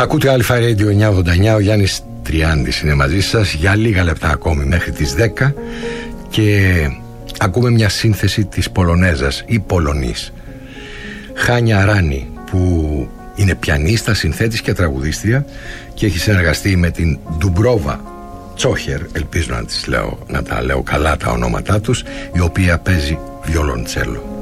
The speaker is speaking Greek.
Ακούτε Αλφα Radio 989, ο Γιάννης Τριάντης είναι μαζί σας για λίγα λεπτά ακόμη μέχρι τις 10 και ακούμε μια σύνθεση της Πολωνέζας ή Πολωνής Χάνια Ράνη, που είναι πιανίστα, συνθέτης και τραγουδίστρια και έχει συνεργαστεί με την Ντουμπρόβα Τσόχερ, ελπίζω να τα λέω καλά τα ονόματά τους, η οποία παίζει βιολοντσέλο.